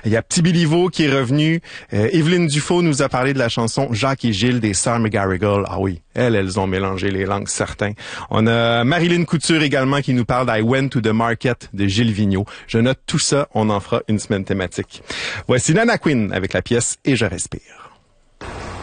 Il y a Petit Béliveau qui est revenu. Evelyne Dufaux nous a parlé de la chanson Jacques et Gilles des Sœurs McGarrigle. Ah oui, elles ont mélangé les langues, certains. On a Marilyn Couture également qui nous parle d'I Went to the Market de Gilles Vigneault. Je note tout ça, on en fera une semaine thématique. Voici Nana Quinn avec la pièce Et je respire.